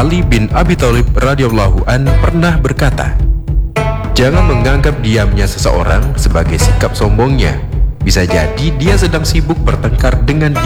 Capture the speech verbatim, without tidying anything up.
Ali bin Abi Thalib radhiyallahu an pernah berkata, "Jangan menganggap diamnya seseorang sebagai sikap sombongnya. Bisa jadi dia sedang sibuk bertengkar dengan